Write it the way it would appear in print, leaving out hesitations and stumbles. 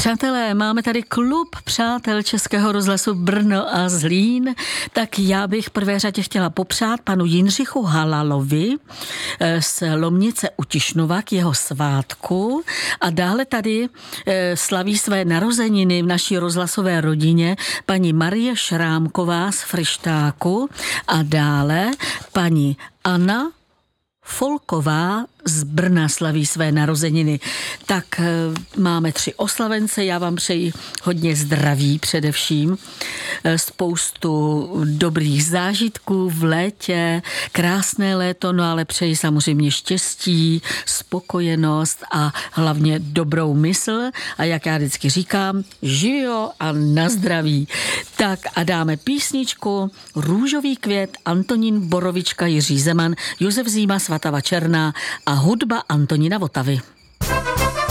Přátelé, máme tady klub přátel Českého rozhlasu Brno a Zlín, tak já bych v prvé řadě chtěla popřát panu Jindřichu Halalovi z Lomnice u Tišnova k jeho svátku a dále tady slaví své narozeniny v naší rozhlasové rodině paní Marie Šrámková z Fryštáku a dále paní Anna Folková z Brna slaví své narozeniny. Tak máme 3 oslavence, já vám přeji hodně zdraví především, spoustu dobrých zážitků v létě, krásné léto, no ale přeji samozřejmě štěstí, spokojenost a hlavně dobrou mysl a jak já vždycky říkám, živio a na zdraví. Tak a dáme písničku Růžový květ, Antonín Borovička, Jiří Zeman, Josef Zíma, Svatava Černá a hudba Antonína Votavy.